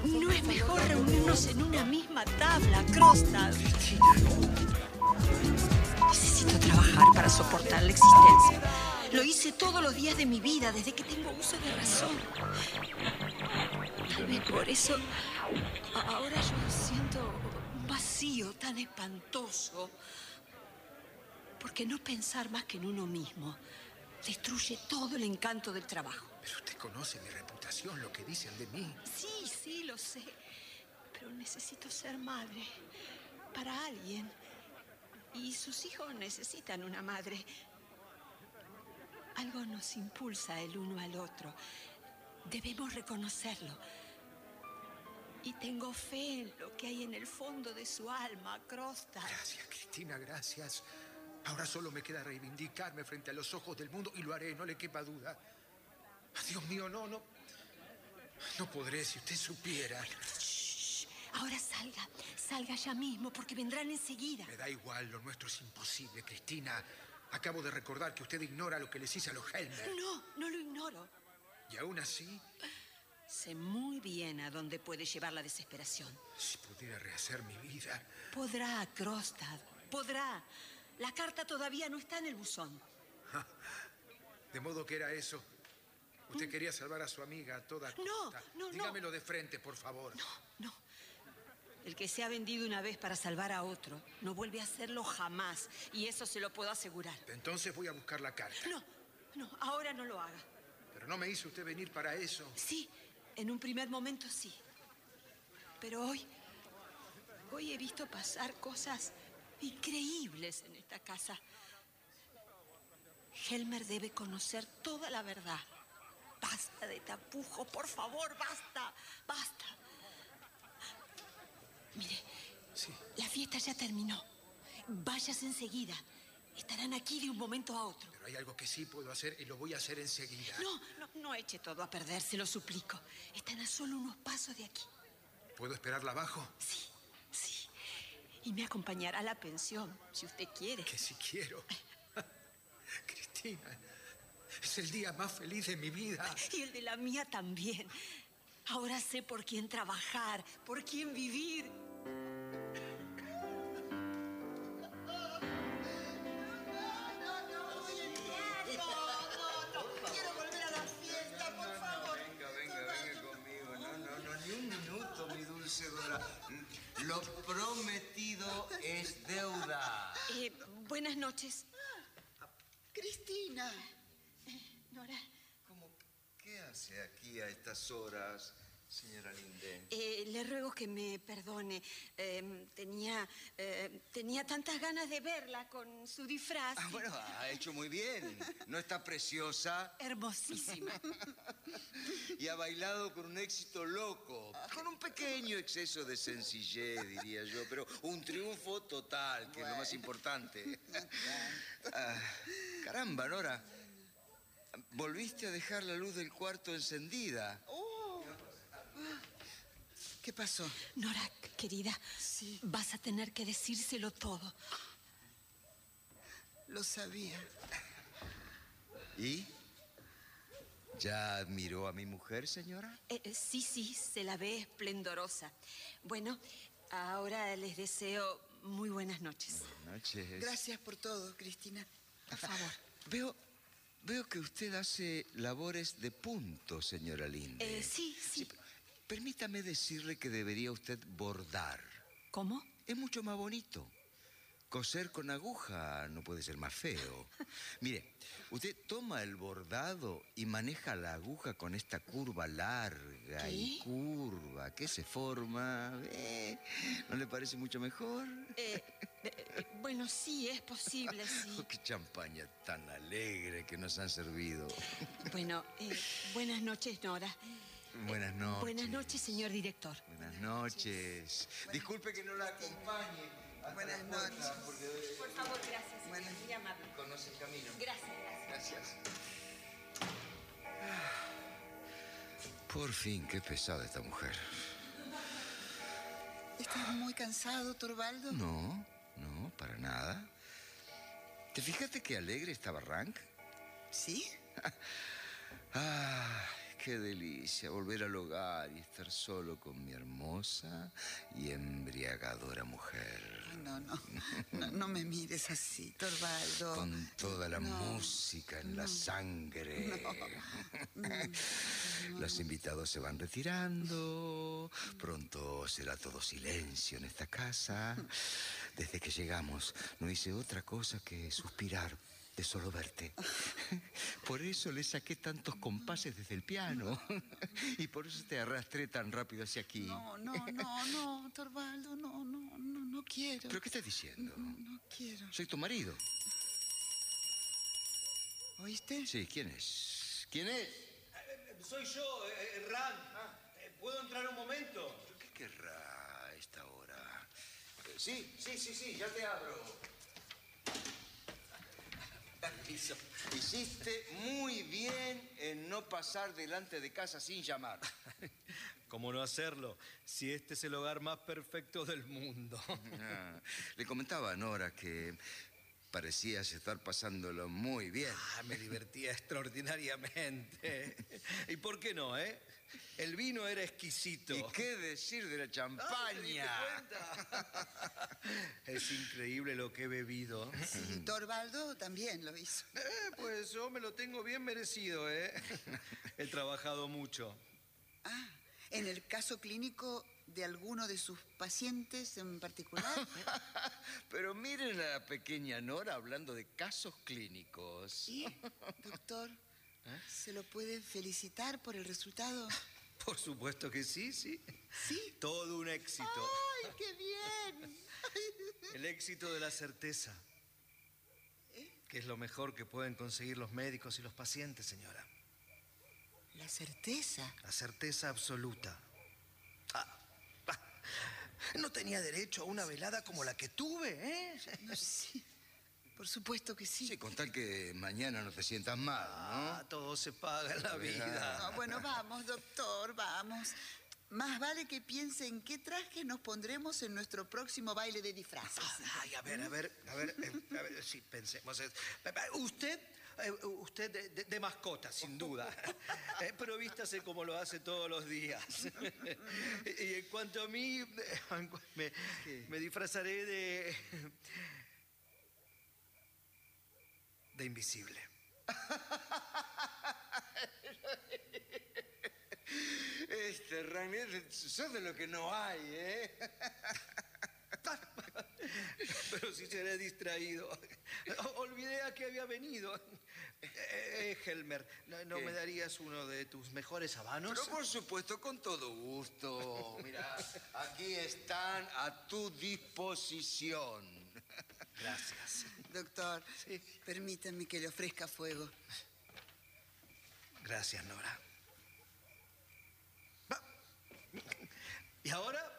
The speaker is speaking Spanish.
¿No es mejor reunirnos en una misma tabla, Krostad? Necesito trabajar para soportar la existencia. Lo hice todos los días de mi vida, desde que tengo uso de razón. Tal vez por eso ahora yo siento un vacío tan espantoso. Porque no pensar más que en uno mismo destruye todo el encanto del trabajo. Pero usted conoce mi reputación, lo que dicen de mí. Sí, lo sé. Pero necesito ser madre para alguien. Y sus hijos necesitan una madre. Algo nos impulsa el uno al otro. Debemos reconocerlo. Y tengo fe en lo que hay en el fondo de su alma, Krostad. Gracias, Cristina, gracias. Ahora solo me queda reivindicarme frente a los ojos del mundo y lo haré, no le quepa duda. Dios mío, no podré si usted supiera. Shh. Ahora salga ya mismo porque vendrán enseguida. Me da igual, lo nuestro es imposible, Cristina. Acabo de recordar que usted ignora lo que les hice a los Helmer. No lo ignoro. ¿Y aún así? Sé muy bien a dónde puede llevar la desesperación. Si pudiera rehacer mi vida. Podrá, Krostad, podrá. La carta todavía no está en el buzón. De modo que era eso. Usted quería salvar a su amiga a toda costa. No. Dígamelo de frente, por favor. No. El que se ha vendido una vez para salvar a otro no vuelve a hacerlo jamás. Y eso se lo puedo asegurar. Entonces voy a buscar la carta. No, ahora no lo haga. Pero no me hizo usted venir para eso. Sí, en un primer momento sí. Pero hoy he visto pasar cosas increíbles en esta casa. Helmer debe conocer toda la verdad. Basta de tapujos, por favor, basta. Mire, sí. La fiesta ya terminó. Váyase enseguida. Estarán aquí de un momento a otro. Pero hay algo que sí puedo hacer y lo voy a hacer enseguida. No eche todo a perder, se lo suplico. Están a solo unos pasos de aquí. ¿Puedo esperarla abajo? Sí. Y me acompañará a la pensión, si usted quiere. Que si quiero. Cristina, es el día más feliz de mi vida. Y el de la mía también. Ahora sé por quién trabajar, por quién vivir. Quiero volver a la fiesta, por favor. Venga conmigo. No, ni un minuto, mi dulce Dora. Lo prometido es deuda. Buenas noches. Cristina. Nora. ¿Qué hace aquí a estas horas, señora Linden? Le ruego que me perdone. Tenía tantas ganas de verla con su disfraz. Bueno, ha hecho muy bien. ¿No está preciosa? Hermosísima. Y ha bailado con un éxito loco. Con un pequeño exceso de sencillez, diría yo. Pero un triunfo total, que es lo más importante. Caramba, Nora. Volviste a dejar la luz del cuarto encendida. ¿Qué pasó? Nora, querida, Sí. vas a tener que decírselo todo. Lo sabía. ¿Y? ¿Ya admiró a mi mujer, señora? Sí, se la ve esplendorosa. Bueno, ahora les deseo muy buenas noches. Buenas noches. Gracias por todo, Cristina. Por favor. Veo que usted hace labores de punto, señora Linde. Sí. Permítame decirle que debería usted bordar. ¿Cómo? Es mucho más bonito. Coser con aguja no puede ser más feo. Mire, usted toma el bordado y maneja la aguja con esta curva larga y curva que se forma. ¿No le parece mucho mejor? Bueno, sí, es posible, sí. Oh, qué champaña tan alegre que nos han servido. Bueno, buenas noches, Nora. Buenas noches. Buenas noches, señor director. Buenas noches. Disculpe que no la acompañe. Buenas noches. Por favor, gracias. Buenas. Muy amable. Conoce el camino. Gracias. Por fin, qué pesada esta mujer. ¿Estás muy cansado, Torvaldo? No, para nada. ¿Te fijaste qué alegre estaba Rank? ¿Sí? qué delicia volver al hogar y estar solo con mi hermosa y embriagadora mujer. Ay, no me mires así, Torvaldo. Con toda la música en la sangre. Los invitados se van retirando. Pronto será todo silencio en esta casa. Desde que llegamos no hice otra cosa que suspirar de solo verte. Por eso le saqué tantos compases desde el piano. Y por eso te arrastré tan rápido hacia aquí. No, Torvaldo, no quiero. ¿Pero qué estás diciendo? No quiero. Soy tu marido. ¿Oíste? Sí, ¿quién es? ¿Quién es? Soy yo, Ran. ¿Puedo entrar un momento? ¿Pero qué querrá a esta hora? Sí, ya te abro. Permiso. Hiciste muy bien en no pasar delante de casa sin llamar. ¿Cómo no hacerlo? Si este es el hogar más perfecto del mundo. Le comentaba a Nora que parecías estar pasándolo muy bien. Me divertía extraordinariamente. ¿Y por qué no, El vino era exquisito. ¿Y qué decir de la champaña? ¿Te diste cuenta? Es increíble lo que he bebido. Sí, Torvaldo también lo hizo. Pues yo me lo tengo bien merecido, He trabajado mucho. Ah, ¿en el caso clínico de alguno de sus pacientes en particular? Pero miren a la pequeña Nora hablando de casos clínicos. ¿Y, doctor, se lo puede felicitar por el resultado? Por supuesto que sí. ¿Sí? Todo un éxito. ¡Ay, qué bien! El éxito de la certeza. Que es lo mejor que pueden conseguir los médicos y los pacientes, señora. ¿La certeza? La certeza absoluta. No tenía derecho a una velada como la que tuve, No, sí. Por supuesto que sí. Sí, con tal que mañana no te sientas mal, ¿no? Todo se paga en la vida. No, bueno, vamos, doctor, vamos. Más vale que piense en qué traje nos pondremos en nuestro próximo baile de disfraces. Ay, a ver, sí, pensemos. Usted de mascota, sin duda. Pero vístase como lo hace todos los días. Y en cuanto a mí, me disfrazaré de invisible. Ranier, sos de lo que no hay, Pero si seré distraído. Olvidé a qué había venido. Helmer, ¿no me darías uno de tus mejores habanos? Pero por supuesto, con todo gusto. Mira, aquí están a tu disposición. Gracias. Doctor, Sí. permítame que le ofrezca fuego. Gracias, Nora. ¿Y ahora?